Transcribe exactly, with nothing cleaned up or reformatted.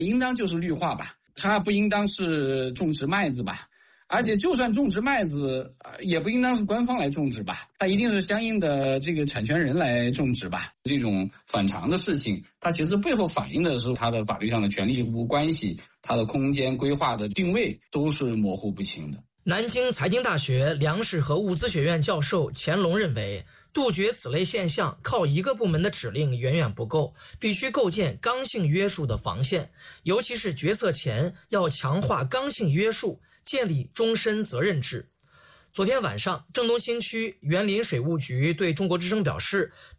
应当就是绿化吧，它不应当是种植麦子吧。而且就算种植麦子，也不应当是官方来种植吧，它一定是相应的这个产权人来种植吧。这种反常的事情，它其实背后反映的是它的法律上的权利义务关系，它的空间规划的定位都是模糊不清的。 南京财经大学粮食和物资学院教授钱龙认为，杜绝此类现象靠一个部门的指令远远不够，必须构建刚性约束的防线，尤其是决策前要强化刚性约束，建立终身责任制。昨天晚上，郑东新区园林水务局对中国之声表示，